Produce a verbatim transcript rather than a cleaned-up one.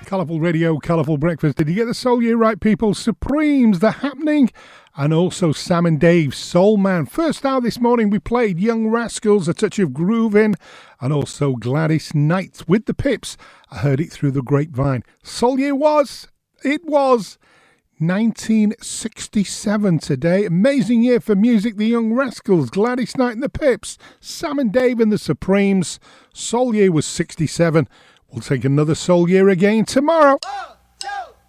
Colourful Radio, Colourful Breakfast. Did you get the soul year right, people? Supremes, The Happening, and also Sam and Dave, Soul Man. First out this morning, we played Young Rascals, A Touch of Groovin', and also Gladys Knight with the Pips. I heard it through the grapevine. Soul year was, it was nineteen sixty-seven today. Amazing year for music. The Young Rascals, Gladys Knight and the Pips, Sam and Dave and the Supremes. Soul year was sixty-seven. We'll take another soul year again tomorrow.